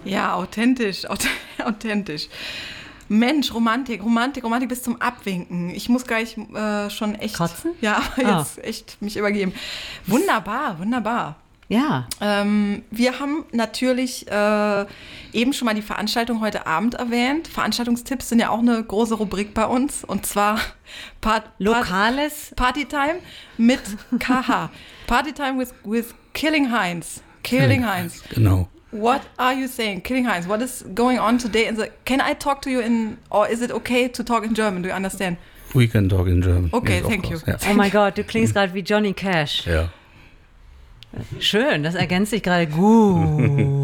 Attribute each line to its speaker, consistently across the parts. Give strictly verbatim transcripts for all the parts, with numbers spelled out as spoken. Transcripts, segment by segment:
Speaker 1: Ja, authentisch, authentisch. Mensch, Romantik, Romantik, Romantik bis zum Abwinken. Ich muss gleich äh, schon echt...
Speaker 2: Kotzen?
Speaker 1: Ja,
Speaker 2: Ah.
Speaker 1: jetzt echt mich übergeben. Wunderbar, wunderbar.
Speaker 2: Ja.
Speaker 1: Ähm, wir haben natürlich äh, eben schon mal die Veranstaltung heute Abend erwähnt. Veranstaltungstipps sind ja auch eine große Rubrik bei uns. Und zwar Part,
Speaker 2: Lokales.
Speaker 1: Partytime mit K H. Partytime with, with Killing Heinz. Killing Heinz.
Speaker 3: Genau.
Speaker 1: What are you saying? Killing Heinz, what is going on today? In the, can I talk to you in, or is it okay to talk in German? Do you understand?
Speaker 3: We can talk in German.
Speaker 1: Okay,
Speaker 3: yes, of
Speaker 1: thank
Speaker 3: course.
Speaker 1: you.
Speaker 3: Ja.
Speaker 2: Oh mein Gott, du klingst gerade wie Johnny Cash.
Speaker 3: Ja.
Speaker 2: Schön, das ergänzt sich gerade gut.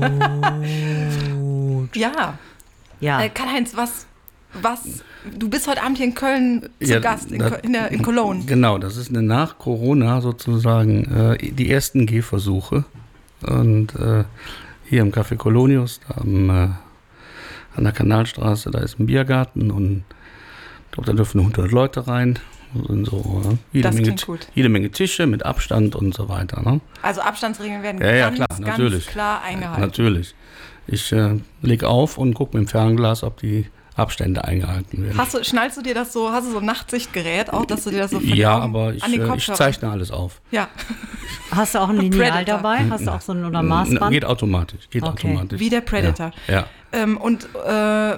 Speaker 1: Ja.
Speaker 2: Ja.
Speaker 1: Äh, Karl-Heinz, was, was, du bist heute Abend hier in Köln zu
Speaker 3: Ja,
Speaker 1: Gast, in,
Speaker 3: das-
Speaker 1: Kö- in, der, in Cologne.
Speaker 3: Genau, das ist eine nach Corona sozusagen äh, die ersten Gehversuche. Und äh, hier im Café Colonius, da am, äh, an der Kanalstraße, da ist ein Biergarten und ich glaube, da dürfen hundert Leute rein. Da sind so äh, jede,
Speaker 1: Das
Speaker 3: Menge,
Speaker 1: klingt gut.
Speaker 3: jede Menge Tische mit Abstand und so weiter. Ne?
Speaker 1: Also Abstandsregeln werden
Speaker 3: Ja, ja,
Speaker 1: ganz,
Speaker 3: klar,
Speaker 1: ganz
Speaker 3: natürlich.
Speaker 1: klar eingehalten.
Speaker 3: Natürlich. Ich äh, leg auf und gucke mit dem Fernglas, ob die Abstände eingehalten werden.
Speaker 1: Hast du, schnallst du dir das so, hast du so ein Nachtsichtgerät auch, dass du dir das so von den
Speaker 3: Ja,
Speaker 1: Augen
Speaker 3: aber ich,
Speaker 1: an den
Speaker 3: äh, ich
Speaker 1: Kopfhörer-
Speaker 3: zeichne alles auf.
Speaker 1: Ja,
Speaker 2: Hast du auch ein Lineal
Speaker 1: Predator.
Speaker 2: dabei? Hast du auch so ein oder ein
Speaker 3: N-
Speaker 2: Maßband?
Speaker 3: Geht automatisch. Geht
Speaker 2: Okay.
Speaker 3: automatisch.
Speaker 1: wie der Predator.
Speaker 3: Ja. ja.
Speaker 1: Ähm, und äh,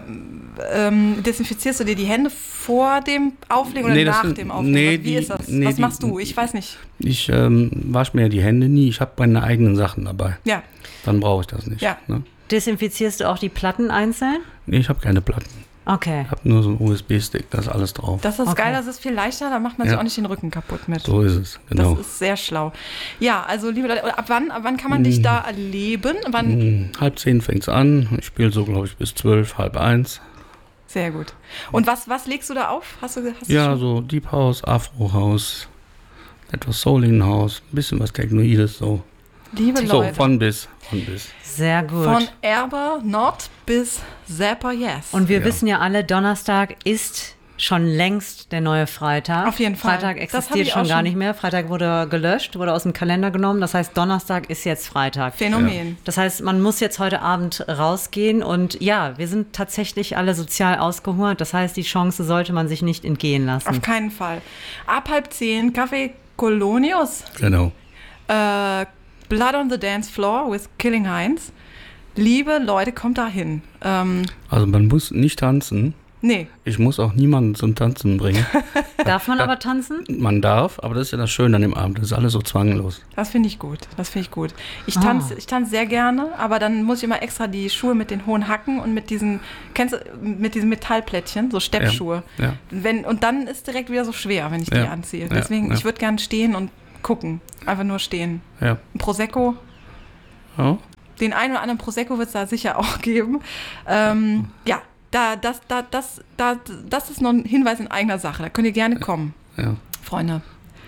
Speaker 1: ähm, desinfizierst du dir die Hände vor dem Auflegen oder
Speaker 3: Nee, das
Speaker 1: nach
Speaker 3: sind-
Speaker 1: dem Auflegen?
Speaker 3: nee,
Speaker 1: Wie
Speaker 3: die-
Speaker 1: ist das?
Speaker 3: nee,
Speaker 1: Was
Speaker 3: die-
Speaker 1: machst du? Ich weiß nicht.
Speaker 3: Ich ähm, wasche mir die Hände nie. Ich habe meine eigenen Sachen dabei.
Speaker 1: Ja,
Speaker 3: Dann brauche ich das nicht.
Speaker 1: Ja.
Speaker 3: Ne?
Speaker 2: Desinfizierst du auch die Platten einzeln?
Speaker 3: Nee, ich habe keine Platten.
Speaker 2: Okay.
Speaker 3: Ich habe nur so einen U S B-Stick, da ist alles drauf.
Speaker 1: das ist
Speaker 2: Okay.
Speaker 1: geil, das ist viel leichter, da macht man sich
Speaker 3: Ja.
Speaker 1: auch nicht den Rücken kaputt mit.
Speaker 3: So ist es, genau.
Speaker 1: Das ist sehr schlau. Ja, also liebe Leute, ab wann, ab wann kann man dich da erleben? Wann?
Speaker 3: Hm, halb zehn fängt's an. Ich spiele so, glaube ich, bis zwölf, halb eins.
Speaker 1: Sehr gut. Und was, was legst du da auf? Hast du, hast du
Speaker 3: Ja,
Speaker 1: schon?
Speaker 3: so Deep House, Afro House, etwas Souling House, ein bisschen was Technoides, so.
Speaker 1: Liebe
Speaker 3: So,
Speaker 1: Leute,
Speaker 3: von bis, von bis.
Speaker 2: Sehr gut.
Speaker 1: von Erber Not bis Zapper Yes.
Speaker 2: Und wir
Speaker 3: Ja.
Speaker 2: wissen ja alle, Donnerstag ist schon längst der neue Freitag.
Speaker 1: Auf jeden Fall.
Speaker 2: Freitag
Speaker 1: Das hab
Speaker 2: existiert
Speaker 1: ich
Speaker 2: schon
Speaker 1: auch
Speaker 2: gar
Speaker 1: schon-
Speaker 2: nicht mehr. Freitag wurde gelöscht, wurde aus dem Kalender genommen. Das heißt, Donnerstag ist jetzt Freitag.
Speaker 1: Phänomen.
Speaker 2: Das heißt, man muss jetzt heute Abend rausgehen und ja, wir sind tatsächlich alle sozial ausgehungert. Das heißt, die Chance sollte man sich nicht entgehen lassen.
Speaker 1: Auf keinen Fall. Ab halb zehn, Café Colonius,
Speaker 3: Genau.
Speaker 1: äh, Blood on the Dance Floor with Killing Heinz. Liebe Leute, kommt da hin. Ähm,
Speaker 3: Also man muss nicht tanzen.
Speaker 1: nee,
Speaker 3: Ich muss auch niemanden zum Tanzen bringen.
Speaker 2: Darf man aber tanzen?
Speaker 3: Man darf, aber das ist ja das Schöne an dem Abend. Das ist alles so zwanglos.
Speaker 1: das finde ich gut. Das finde ich gut. Ich
Speaker 2: Ah.
Speaker 1: tanze ich tanz sehr gerne, aber dann muss ich immer extra die Schuhe mit den hohen Hacken und mit diesen, kennst du, mit diesen Metallplättchen, so Steppschuhe.
Speaker 3: Ja.
Speaker 1: Wenn, und dann ist direkt wieder so schwer, wenn ich die
Speaker 3: Ja.
Speaker 1: anziehe.
Speaker 3: Ja,
Speaker 1: Deswegen,
Speaker 3: ja.
Speaker 1: ich würde gerne stehen und gucken. Einfach nur stehen.
Speaker 3: Ja.
Speaker 1: Ein Prosecco.
Speaker 3: Ja.
Speaker 1: Den einen oder anderen Prosecco wird es da sicher auch geben. Ähm, ja, da, das, da, das, da, das ist noch ein Hinweis in eigener Sache. Da könnt ihr gerne kommen,
Speaker 3: Ja.
Speaker 1: Freunde.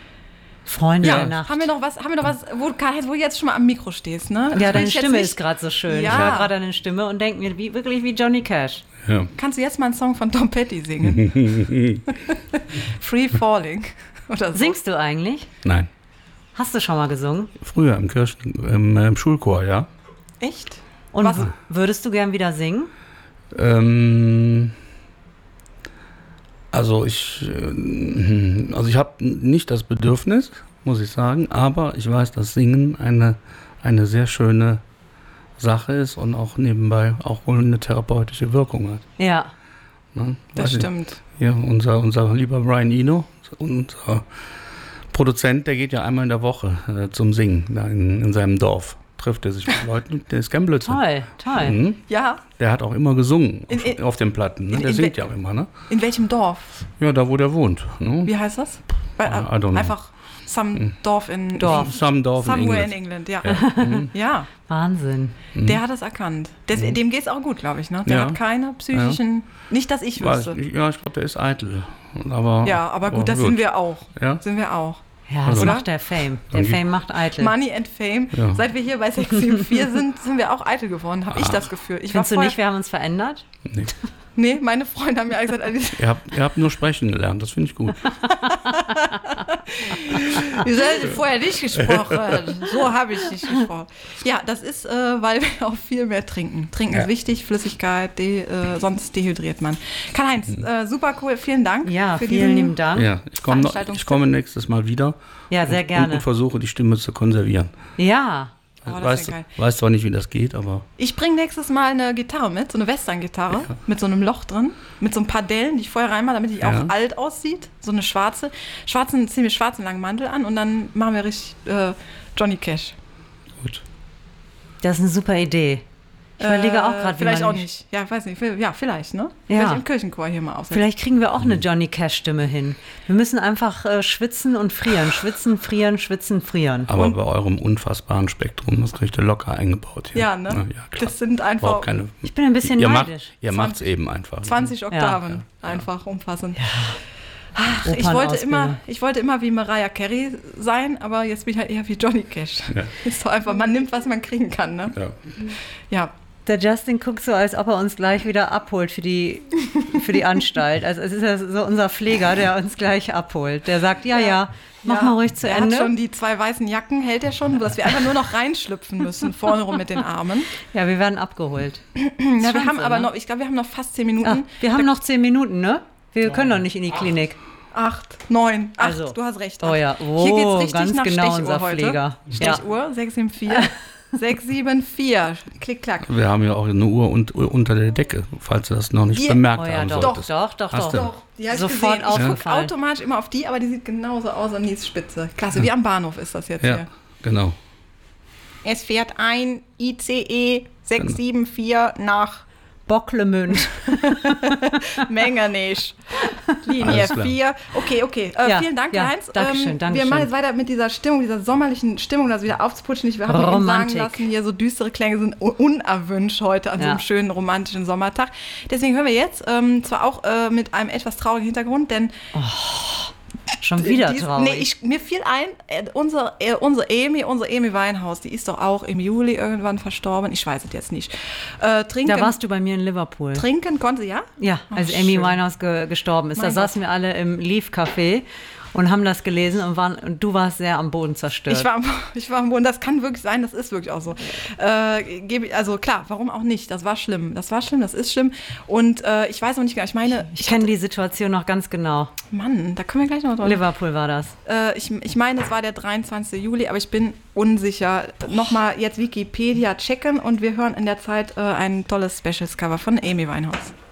Speaker 2: Freunde
Speaker 1: Ja,
Speaker 2: der Nacht.
Speaker 1: haben wir noch was, haben wir noch was, wo, Karl-Heinz, wo du jetzt schon mal am Mikro stehst, ne?
Speaker 2: Ja, deine
Speaker 1: Ich jetzt
Speaker 2: Stimme
Speaker 1: nicht-
Speaker 2: ist gerade so schön.
Speaker 1: Ja.
Speaker 2: Ich höre gerade deine Stimme und denke mir, wie, wirklich wie Johnny Cash.
Speaker 3: Ja.
Speaker 1: Kannst du jetzt mal einen Song von Tom Petty singen? Free Falling oder so.
Speaker 2: Singst du eigentlich?
Speaker 3: Nein.
Speaker 2: Hast du schon mal gesungen?
Speaker 3: Früher im Kirchen, im, im Schulchor, ja.
Speaker 1: Echt?
Speaker 2: Und
Speaker 1: Was?
Speaker 2: w- würdest du gern wieder singen?
Speaker 3: Ähm, also ich, äh, also ich habe nicht das Bedürfnis, muss ich sagen, aber ich weiß, dass Singen eine, eine sehr schöne Sache ist und auch nebenbei auch wohl eine therapeutische Wirkung hat.
Speaker 2: Ja.
Speaker 3: Ne?
Speaker 1: Das
Speaker 3: Weiß ich.
Speaker 1: stimmt.
Speaker 3: Ja, unser, unser lieber Brian Eno, unser Produzent, der geht ja einmal in der Woche äh, zum Singen da in, in seinem Dorf. Trifft er sich mit Leuten, der ist kein Blödsinn.
Speaker 2: Toll, toll.
Speaker 3: Mhm.
Speaker 1: Ja,
Speaker 3: Der hat auch immer gesungen
Speaker 1: In-
Speaker 3: auf,
Speaker 1: in-
Speaker 3: auf den Platten. Ne?
Speaker 1: in-
Speaker 3: Der
Speaker 1: in
Speaker 3: singt
Speaker 1: wel-
Speaker 3: ja auch immer, ne?
Speaker 1: in welchem Dorf?
Speaker 3: Ja, da wo der wohnt. Ne?
Speaker 1: Wie heißt das? Bei,
Speaker 3: I don't know.
Speaker 1: einfach some Dorf in
Speaker 2: Dorf.
Speaker 3: Some Dorf in
Speaker 1: Somewhere
Speaker 3: England.
Speaker 1: in England, ja.
Speaker 3: Ja. Mhm.
Speaker 1: Ja,
Speaker 2: Wahnsinn.
Speaker 1: der hat es erkannt. Des, Dem geht es auch gut, glaube ich. Ne? Der
Speaker 3: Ja.
Speaker 1: hat keine psychischen, nicht, dass ich
Speaker 3: Weiß
Speaker 1: wüsste.
Speaker 3: ich, ja, ich glaube, der ist eitel. Aber,
Speaker 1: Ja, aber gut, das sind wir auch.
Speaker 3: Ja?
Speaker 1: Sind wir auch.
Speaker 2: Ja, das
Speaker 3: Also-
Speaker 2: macht der Fame. Der
Speaker 3: Dann-
Speaker 2: Fame macht eitel.
Speaker 1: Money and Fame.
Speaker 3: Ja.
Speaker 1: Seit wir hier bei sechs sieben vier sind, sind wir auch eitel geworden, habe ich das Gefühl. Ich war
Speaker 2: Findest du
Speaker 1: voll,
Speaker 2: nicht, wir haben uns verändert?
Speaker 3: Nee.
Speaker 1: Nee, meine Freunde haben mir alle gesagt, Alice,
Speaker 3: Ihr habt, ihr habt nur sprechen gelernt, das finde ich gut.
Speaker 1: wir sollten vorher nicht gesprochen. So habe ich nicht gesprochen. Ja, das ist, äh, weil wir auch viel mehr trinken. Trinken
Speaker 3: Ja.
Speaker 1: ist wichtig, Flüssigkeit, de, äh, sonst dehydriert man. Karl-Heinz, äh, super cool, vielen Dank.
Speaker 2: Ja,
Speaker 1: für
Speaker 2: vielen
Speaker 1: diesen-
Speaker 2: lieben Dank.
Speaker 3: Ja, ich komme noch- ich komme nächstes Mal wieder.
Speaker 2: Ja, sehr
Speaker 3: und,
Speaker 2: gerne.
Speaker 3: Und, und versuche, die Stimme zu konservieren.
Speaker 2: Ja,
Speaker 1: Oh, das
Speaker 3: weiß,
Speaker 1: wär geil.
Speaker 3: weiß zwar nicht, wie das geht, aber
Speaker 1: Ich bringe nächstes Mal eine Gitarre mit, so eine Western-Gitarre, mit so einem Loch drin, mit so ein paar Dellen, die ich vorher reinmache, damit die
Speaker 3: Ja.
Speaker 1: auch alt aussieht. So eine schwarze, schwarzen, ziemlich schwarzen langen Mantel an und dann machen wir richtig äh, Johnny Cash.
Speaker 3: gut.
Speaker 2: das ist eine super Idee. Ich überlege auch
Speaker 1: Äh,
Speaker 2: gerade, wie
Speaker 1: Vielleicht
Speaker 2: man
Speaker 1: auch nicht. Ja, weiß nicht. Ja, vielleicht, ne?
Speaker 2: Ja.
Speaker 1: Vielleicht im Kirchenchor hier mal aufsetzen.
Speaker 2: Vielleicht kriegen wir auch eine Johnny Cash-Stimme hin. Wir müssen einfach äh, schwitzen und frieren. Schwitzen, frieren, schwitzen, frieren.
Speaker 3: Aber
Speaker 1: Und-
Speaker 3: bei eurem unfassbaren Spektrum, das kriegt ihr locker eingebaut hier.
Speaker 1: Ja, ne?
Speaker 3: Ja, klar.
Speaker 1: Das sind einfach
Speaker 3: Überhaupt keine,
Speaker 2: Ich bin ein bisschen
Speaker 3: ihr macht,
Speaker 2: neidisch.
Speaker 3: ihr macht's eben einfach.
Speaker 1: zwanzig Oktaven. Einfach umfassend. Ach, ich wollte,
Speaker 2: Opernausbildung.
Speaker 1: immer, ich wollte immer wie Mariah Carey sein, aber jetzt bin ich halt eher wie Johnny Cash.
Speaker 3: Ja.
Speaker 1: Ist doch einfach, man nimmt, was man kriegen kann, ne?
Speaker 3: Ja.
Speaker 1: Ja.
Speaker 2: Der Justin guckt so, als ob er uns gleich wieder abholt für die, für die Anstalt. Also es ist ja so unser Pfleger, der uns gleich abholt. Der sagt, ja, ja, mach
Speaker 1: Ja,
Speaker 2: mal ruhig zu
Speaker 1: er
Speaker 2: Ende.
Speaker 1: hat schon die zwei weißen Jacken, hält er schon, dass wir einfach nur noch reinschlüpfen müssen, vorne rum mit den Armen.
Speaker 2: Ja, wir werden abgeholt.
Speaker 1: Ja, wir
Speaker 2: Scheiße,
Speaker 1: haben aber
Speaker 2: ne?
Speaker 1: noch, ich glaube, wir haben noch fast zehn Minuten.
Speaker 2: Ah, wir haben noch zehn Minuten, ne? Wir können doch nicht in die Klinik.
Speaker 1: Acht, neun, acht,
Speaker 2: Also.
Speaker 1: du hast recht.
Speaker 2: Oh
Speaker 1: acht.
Speaker 2: ja,
Speaker 1: Hier geht's
Speaker 2: oh,
Speaker 1: richtig
Speaker 2: ganz
Speaker 1: nach
Speaker 2: genau
Speaker 1: Stechuhr
Speaker 2: unser
Speaker 1: heute.
Speaker 2: Pfleger.
Speaker 1: Stechuhr, sechs sieben vier. sechs sieben vier. Klick, klack.
Speaker 3: Wir haben ja auch eine Uhr und, unter der Decke, falls du das noch nicht
Speaker 1: Die-
Speaker 3: bemerkt
Speaker 2: Oh ja,
Speaker 3: haben
Speaker 2: doch,
Speaker 3: solltest.
Speaker 2: doch, doch,
Speaker 3: Hast
Speaker 2: doch.
Speaker 3: du?
Speaker 1: Doch, die hab ich
Speaker 2: Sofort
Speaker 1: gesehen. Ich gucke
Speaker 2: aufgefallen.
Speaker 1: automatisch immer auf die, aber die sieht genauso aus und die ist spitze. Klasse, wie am Bahnhof ist das jetzt
Speaker 3: Ja,
Speaker 1: hier.
Speaker 3: genau.
Speaker 1: Es fährt ein I C E sechs sieben vier nach
Speaker 2: Bocklemünd.
Speaker 1: Mengenisch. Linie
Speaker 3: Alles klar.
Speaker 1: vier. Okay, okay. Äh,
Speaker 2: Ja,
Speaker 1: vielen Dank,
Speaker 2: ja,
Speaker 1: Heinz.
Speaker 2: Dankeschön,
Speaker 1: wir
Speaker 2: Dankeschön.
Speaker 1: machen jetzt weiter mit dieser Stimmung, dieser sommerlichen Stimmung, das wieder aufzuputschen. Ich habe mir eben sagen
Speaker 2: Romantik.
Speaker 1: lassen, hier so düstere Klänge sind u- unerwünscht heute an so
Speaker 2: Ja.
Speaker 1: einem schönen romantischen Sommertag. Deswegen hören wir jetzt, ähm, zwar auch äh, mit einem etwas traurigen Hintergrund, denn
Speaker 2: Schon wieder
Speaker 1: dies-
Speaker 2: traurig.
Speaker 1: Nee, ich, mir fiel ein, äh, unsere, äh, unsere Amy, unsere Amy Winehouse, die ist doch auch im Juli irgendwann verstorben. Ich weiß es jetzt nicht. Äh, trinken,
Speaker 2: da warst du bei mir in Liverpool.
Speaker 1: trinken konnte sie, ja?
Speaker 2: Ja,
Speaker 1: Ach,
Speaker 2: als Amy
Speaker 1: schön.
Speaker 2: Winehouse ge gestorben ist.
Speaker 1: Mein
Speaker 2: da saßen wir alle im Leaf Café und haben das gelesen und, waren, und du warst sehr am Boden zerstört.
Speaker 1: Ich war, am- ich war am Boden, das kann wirklich sein, das ist wirklich auch so. Äh, gebe ich- also klar, warum auch nicht? Das war schlimm, das war schlimm, das ist schlimm. Und äh, ich weiß auch nicht genau, ich meine,
Speaker 2: ich kenne die Situation noch ganz genau.
Speaker 1: Mann, da können wir gleich noch drüber.
Speaker 2: Liverpool war das.
Speaker 1: Äh, ich, ich meine, es war der dreiundzwanzigste Juli, aber ich bin unsicher. Nochmal jetzt Wikipedia checken und wir hören in der Zeit äh, ein tolles Specials-Cover von Amy Winehouse.